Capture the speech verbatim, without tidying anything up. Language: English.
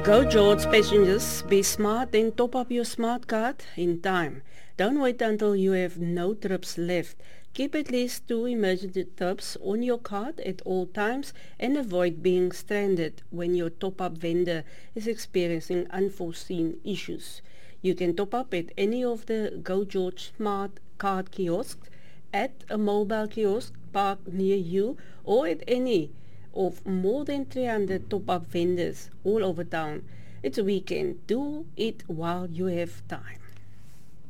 Go George passengers, be smart and top up your smart card in time. Don't wait until you have no trips left. Keep at least two emergency trips on your card at all times and avoid being stranded when your top-up vendor is experiencing unforeseen issues. You can top up at any of the Go George smart card kiosks, at a mobile kiosk parked near you, or at any of more than three hundred top-up vendors all over town. It's a weekend. Do it while you have time.